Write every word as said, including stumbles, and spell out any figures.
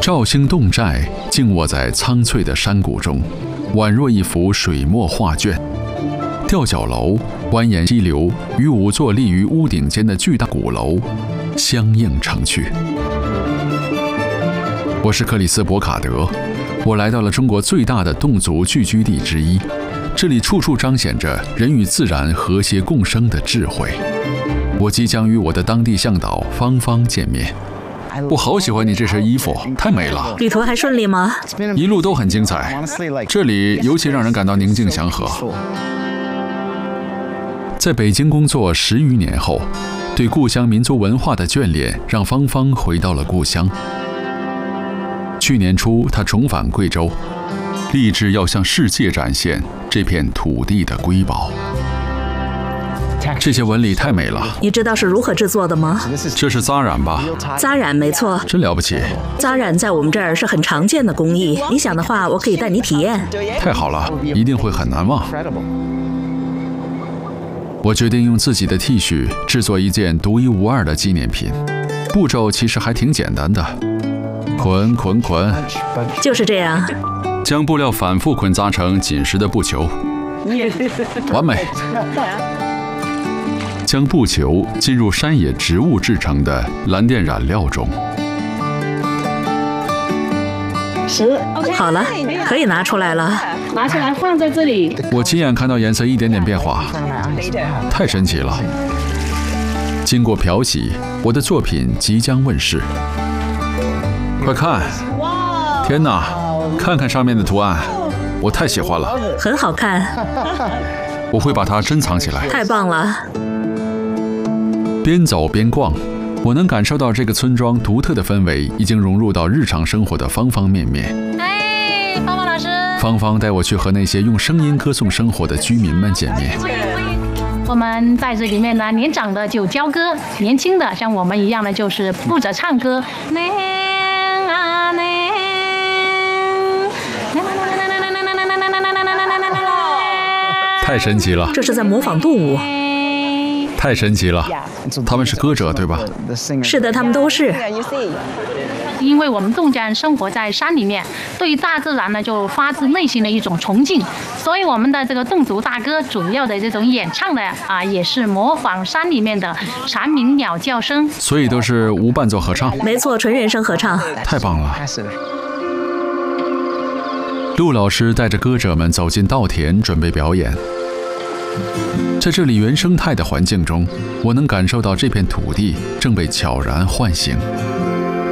肇兴侗寨静卧在苍翠的山谷中，宛若一幅水墨画卷。吊脚楼蜿蜒溪流与五座立于屋顶间的巨大鼓楼相映成趣。我是克里斯·博卡德，我来到了中国最大的侗族聚居地之一，这里处处彰显着人与自然和谐共生的智慧。我即将与我的当地向导芳芳见面。我好喜欢你这身衣服，太美了。 旅途还顺利吗？ 一路都很精彩，这里尤其让人感到宁静祥和。在北京工作十余年后，对故乡民族文化的眷恋让芳芳回到了故乡。去年初，她重返贵州，立志要向世界展现这片土地的瑰宝。这些纹理太美了。 你知道是如何制作的吗？ 这是扎染吧？ 扎染，没错。 真了不起。 扎染在我们这儿是很常见的工艺，你想的话，我可以带你体验。 太好了，一定会很难忘。我决定用自己的 T 恤制作一件独一无二的纪念品，步骤其实还挺简单的，捆捆捆， 就是这样。 将布料反复捆扎成紧实的布球，完美。将布球浸入山野植物制成的蓝靛染料中。 十， 好了，可以拿出来了。 拿出来放在这里。 我亲眼看到颜色一点点变化，太神奇了。经过漂洗，我的作品即将问世。快看！天哪，看看上面的图案，我太喜欢了。 很好看。 我会把它珍藏起来。 太棒了。 边走边逛，我能感受到这个村庄独特的氛围已经融入到日常生活的方方面面。 哎，芳芳老师， 芳芳带我去和那些用声音歌颂生活的居民们见面。 我们在这里面呢，年长的就教歌，年轻的像我们一样的就是负责唱歌。 太神奇了！ 这是在模仿动物。 太神奇了，他们是歌者对吧？ 是的，他们都是。 因为我们侗家人生活在山里面，对于大自然呢就发自内心的一种崇敬，所以我们的这个侗族大歌主要的这种演唱的啊，也是模仿山里面的蝉鸣鸟叫声。 所以都是无伴奏合唱？ 没错，纯原声合唱。 太棒了！陆老师带着歌者们走进稻田，准备表演。在这里原生态的环境中，我能感受到这片土地正被悄然唤醒。